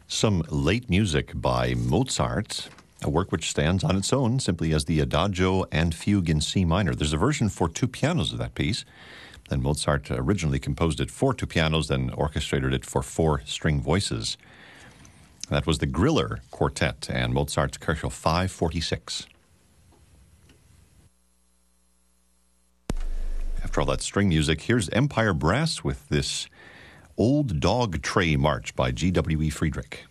Some late music by Mozart, a work which stands on its own simply as the Adagio and Fugue in C minor. There's a version for two pianos of that piece. Then Mozart originally composed it for two pianos, then orchestrated it for four string voices. That was the Griller Quartet and Mozart's Köchel 546. After all that string music, here's Empire Brass with this Old Dog Tray March by G.W.E. Friedrich.